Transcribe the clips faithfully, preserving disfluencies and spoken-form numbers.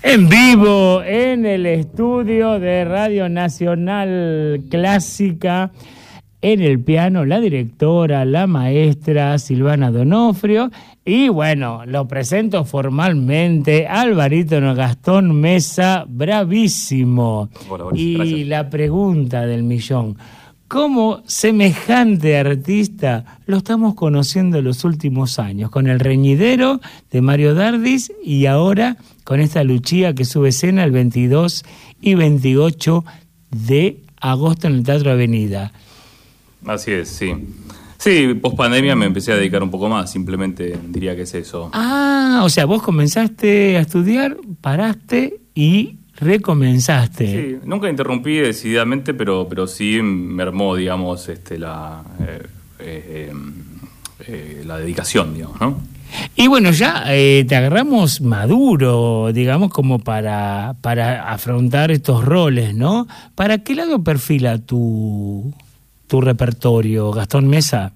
En vivo, en el estudio de Radio Nacional Clásica, en el piano, la directora, la maestra Silvana Donofrio. Y bueno, lo presento formalmente al barítono Gastón Mesa, bravísimo. Hola, Boris, y gracias. La pregunta del millón: ¿cómo semejante artista lo estamos conociendo en los últimos años? Con El Reñidero de Mario Dardis y ahora con esta Luchía que sube escena el veintidós y veintiocho de agosto en el Teatro Avenida. Así es, sí. Sí, post pandemia me empecé a dedicar un poco más, simplemente diría que es eso. Ah, o sea, vos comenzaste a estudiar, paraste y recomenzaste. Sí, nunca interrumpí decididamente, pero, pero sí mermó, digamos, este, la, eh, eh, eh, la dedicación, digamos, ¿no? Y bueno, ya eh, te agarramos maduro, digamos, como para, para afrontar estos roles, ¿no? ¿Para qué lado perfila tu, tu repertorio, Gastón Mesa?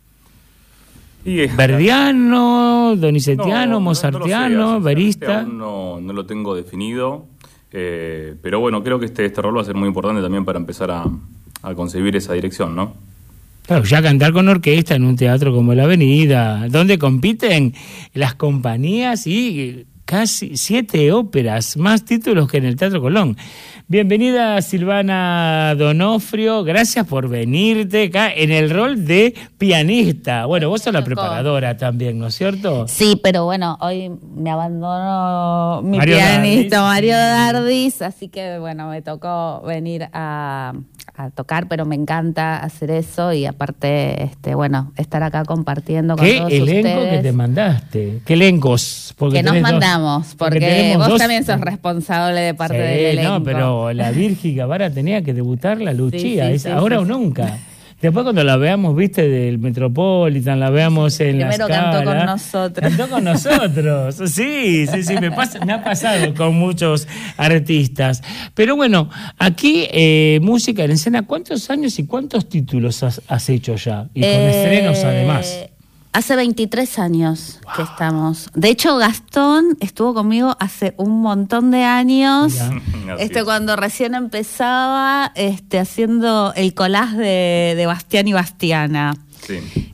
Y es, ¿Verdiano, Donizettiano, no, Mozartiano, no, no lo sé, Verista? aún no, no lo tengo definido, eh, pero bueno, creo que este, este rol va a ser muy importante también para empezar a, a concebir esa dirección, ¿no? Claro, ya cantar con orquesta en un teatro como la Avenida, donde compiten las compañías y casi siete óperas, más títulos que en el Teatro Colón. Bienvenida Silvana Donofrio, gracias por venirte acá en el rol de pianista. Bueno, vos sos la preparadora también, ¿no es cierto? Sí, pero bueno, hoy me abandonó mi Mario pianista Dardis. Mario Dardis, así que bueno, me tocó venir a, a tocar, pero me encanta hacer eso y aparte, este, bueno, estar acá compartiendo con ¿Qué todos elenco ustedes. que te mandaste? ¿Qué elencos? Porque Que nos tenés dos- mandamos, porque, tenemos vos dos- también sos responsable de parte Sí, del elenco. no, pero la Virgen Gavara tenía que debutar la Luchía, Sí, sí, es sí, ahora sí, o sí. nunca. Después cuando la veamos, viste, del Metropolitan, la veamos en la Primero Scala. cantó con nosotros. Cantó con nosotros, sí, sí, sí, me, pasa, me ha pasado con muchos artistas. Pero bueno, aquí, eh, música en escena, ¿cuántos años y cuántos títulos has, has hecho ya? Y con Eh, estrenos además. Hace veintitrés años que estamos. De hecho, Gastón estuvo conmigo hace un montón de años. Mirá. Así Este, es. cuando recién empezaba, este, haciendo el collage de, de Bastián y Bastiana. Sí.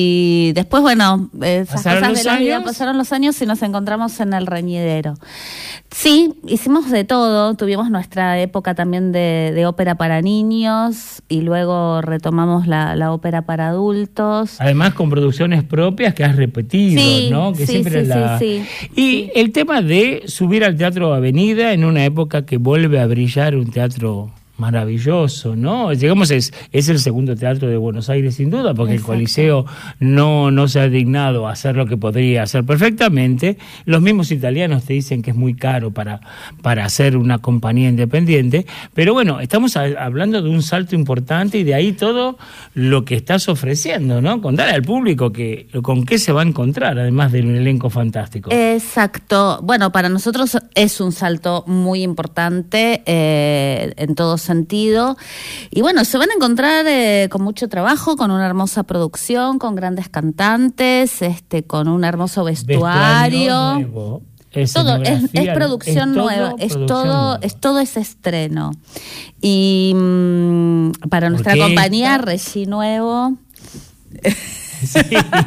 Y después, bueno, esas ¿Pasaron cosas los de la vida años? pasaron los años y nos encontramos en El Reñidero. Sí, hicimos de todo. Tuvimos nuestra época también de, de ópera para niños y luego retomamos la, la ópera para adultos. Además con producciones propias que has repetido, Sí, ¿no? Que sí, siempre sí, la... sí, Y sí. el tema de subir al Teatro Avenida en una época que vuelve a brillar un teatro maravilloso, ¿no? Digamos, es, es el segundo teatro de Buenos Aires sin duda, porque Exacto. el Coliseo no, no se ha dignado a hacer lo que podría hacer perfectamente. Los mismos italianos te dicen que es muy caro para, para hacer una compañía independiente, pero bueno, estamos a, hablando de un salto importante y de ahí todo lo que estás ofreciendo, ¿no? Contar al público que con qué se va a encontrar, además de un elenco fantástico. Exacto. Bueno, para nosotros es un salto muy importante eh, en todo sentido. Y bueno, se van a encontrar eh, con mucho trabajo, con una hermosa producción, con grandes cantantes, este, con un hermoso vestuario. nuevo, Todo es, escenografía, es producción es todo nueva, es producción todo, nueva. es todo ese estreno. Y mm, para nuestra Orquesta. compañía, Regi Nuevo. Sí.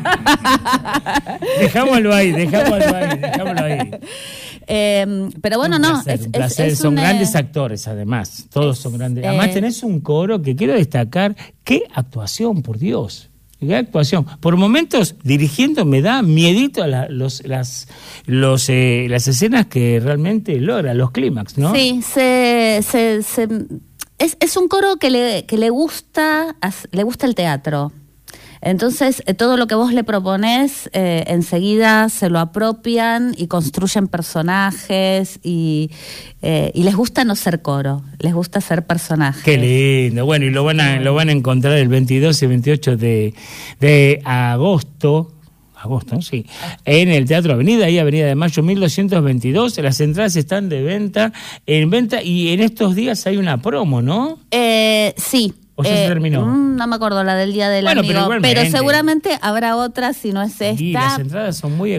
Dejámoslo ahí, dejámoslo ahí, dejámoslo ahí. Eh, pero bueno, Un no, placer, es, un es- placer. es Son un, eh, grandes actores, además. Todos son grandes. eh, Además, tenés un coro que quiero destacar. ¡Qué actuación, por Dios! ¡Qué actuación! Por momentos, dirigiendo, me da miedito a la- los, las, los, eh, las escenas que realmente logra, los clímax, ¿no? Sí, se, se, se- es, es un coro que le, que le gusta, as- le gusta el teatro. Entonces, eh, todo lo que vos le proponés, eh, enseguida se lo apropian y construyen personajes y, eh, y les gusta no ser coro, les gusta ser personajes. Qué lindo. Bueno, y lo van a, lo van a encontrar el veintidós y veintiocho de, de agosto. Agosto, ¿no? Sí. En el Teatro Avenida, ahí Avenida de Mayo mil doscientos veintidós. Las entradas están de venta, en venta, y en estos días hay una promo, ¿no? Eh, sí. ¿O ya se terminó? mm, No me acuerdo la del Día del Bueno, pero Amigo, pero, igualmente. seguramente habrá otra si no es esta. Y las entradas son muy